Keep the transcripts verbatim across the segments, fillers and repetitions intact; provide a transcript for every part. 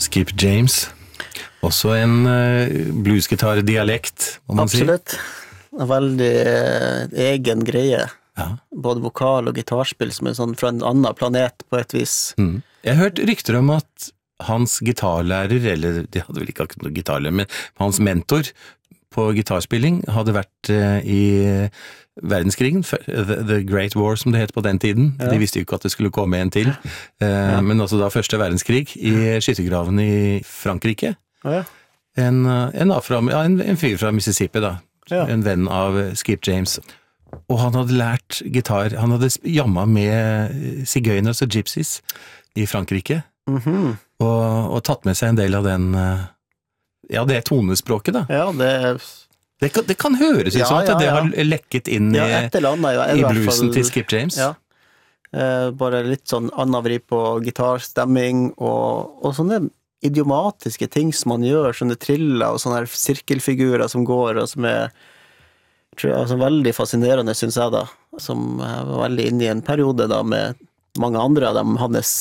Skip James. Også en uh, bluesgitar-dialekt, må man Absolutt. Si. En veldig uh, egen greie. Ja. Både vokal og gitarspill som er sånn fra en annen planet på et vis. Mm. Jeg har hørt rykter om at hans gitarlærer, eller de hadde vel ikke akkurat noe gitarlærer, men hans mentor på gitarspilling hadde vært uh, i verdenskrigen, the, the Great War som det het på den tiden. Ja. De visste jo ikke at det skulle komme en til. Uh, ja. Men også da første verdenskrig i skyttergraven i Frankrike. Ja. En, en, afra, ja, en, en fyr fra Mississippi da, ja. En venn av Skip James. Og han hadde lært gitar, han hadde jamma med sigøyners og gypsies i Frankrike, mm-hmm. og, og tatt med seg en del av den, ja, det tonespråket da. Ja, det... Det kan, det kan høres ut ja, som at ja, det ja. har lekket inn i, ja, annet, ja, i bluesen fall, til Skip James. Ja, eh, bare litt sånn annen vri på gitarstemming, og, og sånne idiomatiske ting som man gjør, sånne triller og sånne her sirkelfigurer som går, og som er tror jeg, altså, veldig fascinerende, synes jeg da, som jeg var veldig inne i en periode da, med mange andre av dem, hans,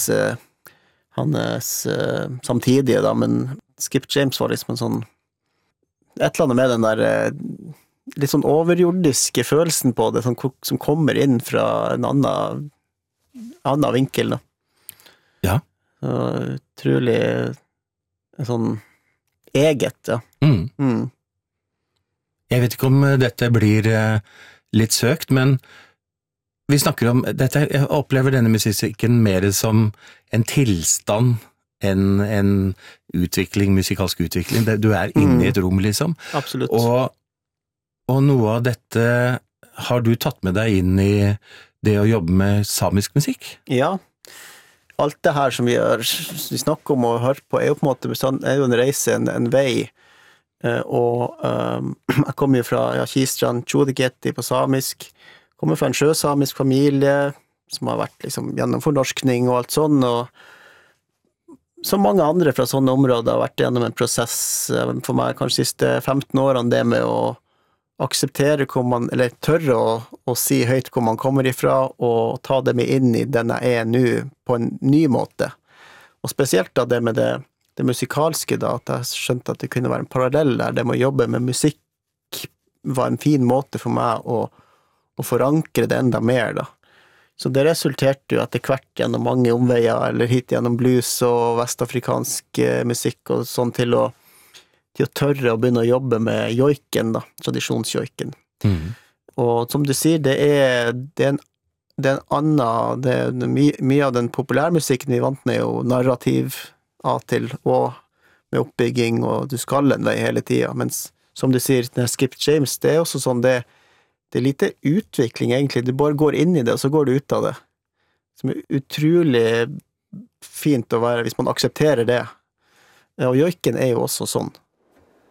hans samtidige da, men Skip James var liksom en sånn, et eller annet med den der litt sånn overjordiske følelsen på det, som, som kommer inn fra en annen, annen vinkel da. Ja. Så, utrolig en sånn eget, ja. Mm. Mm. Jeg vet ikke om dette blir litt søkt, men vi snakker om dette, jeg opplever denne musikken mer som en tilstand enn en utvikling, musikalsk utvikling. Du er inne i et rom, liksom. Absolutt. Og, og noe av dette har du tatt med deg inn i det å jobbe med samisk musikk? Ja. Alt det her som vi, er, vi snakker om og hører på er jo på en måte er jo en reise, en, en vei. Uh, og um, jeg kommer jo fra ja, Kistrand, Tjodegetti på samisk, kommer fra en sjøsamisk familie som har vært liksom, gjennom fornorskning og alt sånn, og som mange andre fra sånne områder har vært gjennom en prosess uh, for meg kanskje de siste femten årene, det med å akseptere hvor man, eller tørre å, å si høyt hvor man kommer ifra, og ta det med inn i den jeg er nå på en ny måte. Og spesielt da det med det det musikalske da, at jeg skjønte at det kunne være en parallell der, det med å jobbe med musikk var en fin måte for meg å, å forankre det enda mer da. Så det resulterte jo etter hvert gjennom mange omveier, eller hit gjennom blues og vestafrikansk musikk og sånn, til å, til å tørre å begynne å jobbe med joiken da, tradisjonsjoiken. Mm. Og som du sier, det er, det er en det er en annen, det er my, mye av den populærmusikken vi vant med jo narrativ av til, og med oppbygging, og du skal en vei hele tiden, mens som du sier, når Skip James, det er også sånn, det, det er lite utvikling egentlig, du bare går inn i det, og så går du ut av det, som er utrolig fint å være, hvis man aksepterer det, og joiken er jo også sånn,